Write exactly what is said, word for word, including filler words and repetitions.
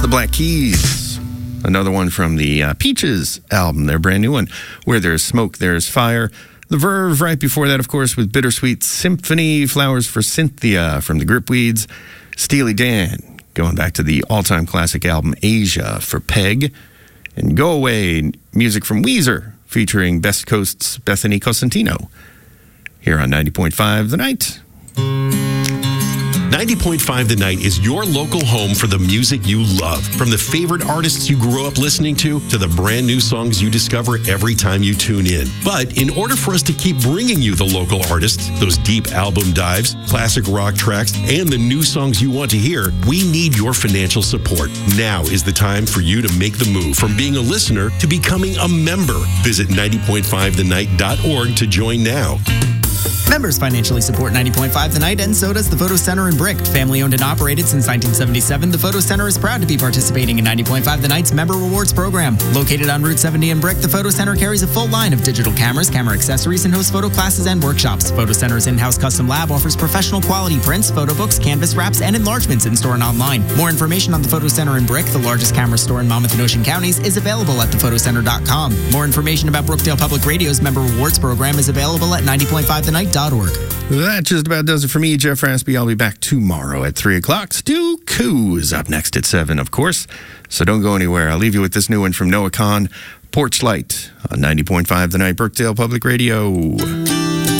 the Black Keys. Another one from the uh, Peaches album, their brand new one, Where There's Smoke, There's Fire. The Verve right before that, of course, with Bittersweet Symphony, Flowers for Cynthia from the Gripweeds. Steely Dan, going back to the all-time classic album Asia for Peg. And Go Away, music from Weezer, featuring Best Coast's Bethany Cosentino. Here on ninety point five The Night. ninety point five The Night is your local home for the music you love. From the favorite artists you grew up listening to, to the brand new songs you discover every time you tune in. But in order for us to keep bringing you the local artists, those deep album dives, classic rock tracks, and the new songs you want to hear, we need your financial support. Now is the time for you to make the move from being a listener to becoming a member. Visit ninety point five the night dot org to join now. Members financially support ninety point five The Night, and so does the Photo Center in Brick. Family owned and operated since nineteen seventy-seven, the Photo Center is proud to be participating in ninety point five The Night's Member Rewards program. Located on Route seventy in Brick, the Photo Center carries a full line of digital cameras, camera accessories, and hosts photo classes and workshops. Photo Center's in-house custom lab offers professional quality prints, photo books, canvas wraps, and enlargements in-store and online. More information on the Photo Center in Brick, the largest camera store in Monmouth and Ocean counties, is available at the photo center dot com. More information about Brookdale Public Radio's Member Rewards program is available at ninety point five the night dot org. That just about does it for me, Jeff Raspy. I'll be back tomorrow at three o'clock. Stu Coos up next at seven, of course. So don't go anywhere. I'll leave you with this new one from Noah Kahan, Porch Light on ninety point five The Night, Brookdale Public Radio.